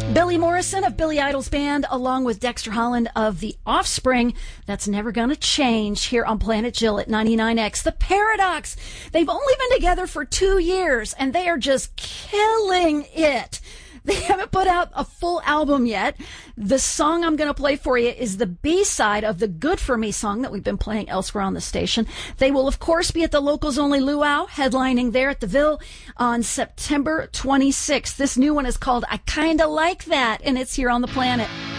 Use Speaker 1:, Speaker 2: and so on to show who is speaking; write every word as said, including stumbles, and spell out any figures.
Speaker 1: Billy Morrison of Billy Idol's band, along with Dexter Holland of The Offspring. That's never gonna change here on Planet Jill at ninety-nine X. The Paradox. They've only been together for two years, and they are just killing it. They haven't put out a full album yet. The song I'm going to play for you is the B-side of the Good For Me song that we've been playing elsewhere on the station. They will, of course, be at the Locals Only Luau, headlining there at the Ville on September twenty-sixth. This new one is called I Kinda Like That, and it's here on the Planet.